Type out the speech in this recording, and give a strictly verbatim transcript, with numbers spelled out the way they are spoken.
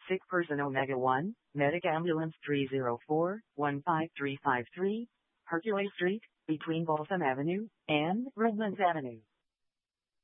sick person Omega one, Medic Ambulance three zero four, one five three five three, Hercules Street, between Balsam Avenue and Redlands Avenue.